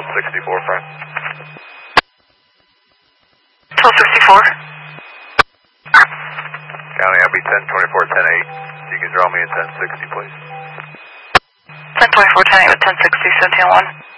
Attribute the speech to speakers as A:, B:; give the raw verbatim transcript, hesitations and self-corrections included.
A: sixty-four, front.
B: twelve sixty-four.
A: County, I'll be ten twenty-four, ten eight. You can draw me at ten sixty, please.
B: ten twenty-four, ten eight with ten sixty, seventeen one.